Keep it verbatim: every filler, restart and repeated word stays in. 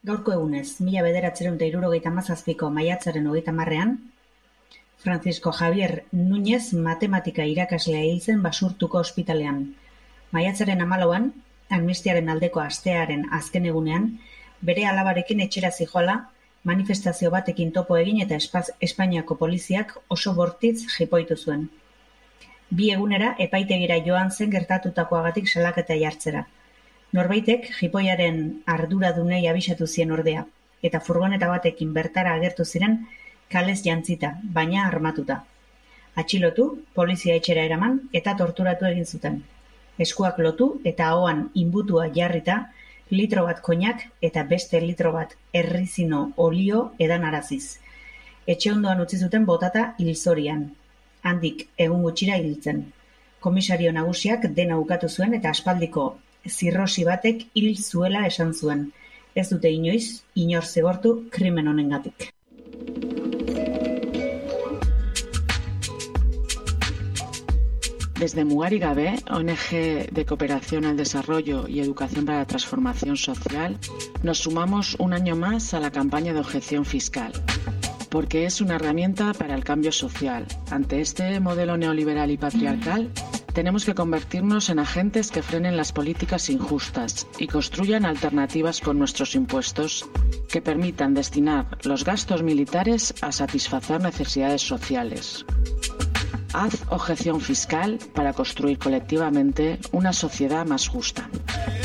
Gaurko egunez, mila bederatziehun eta hirurogeita hamazazpiko maiatzaren hogeita hamarrean, Francisco Javier Núñez matematika irakaslea hil zen Basurtuko ospitalean. Maiatzaren hamalauan, amnistiaren aldeko astearen azken egunean, bere alabarekin etxera zihoala, manifestazio batekin topo egin eta Espaz, Espainiako poliziak oso bortitz jipoitu zuen. Bi egunera epaitegira joan zen gertatutakoagatik salaketa jartzera. Norbaitek jipoiaren arduradunei abisatu zien ordea, eta furgoneta batekin bertara agertu ziren kalez jantzita, baina armatuta. Atxilotu, polizia etxera eraman eta torturatu egin zuten. Eskuak lotu eta ahoan inbutua jarrita, litro bat koinak eta beste litro bat errizino olio edanaraziz. Etxe ondoan utzi zuten botata hilzorian. Handik egun gutxira hiltzen. Komisario nagusiak dena ukatu zuen eta aspaldiko zirrosi batek hil zuela esan zuen. Ez dute inoiz, inor zigortu krimen honengatik. Desde Mugarik Gabe, O N G de Cooperación al Desarrollo y Educación para la Transformación Social, nos sumamos un año más a la campaña de objeción fiscal, porque es una herramienta para el cambio social. Ante este modelo neoliberal y patriarcal, tenemos que convertirnos en agentes que frenen las políticas injustas y construyan alternativas con nuestros impuestos que permitan destinar los gastos militares a satisfacer necesidades sociales. Haz objeción fiscal para construir colectivamente una sociedad más justa.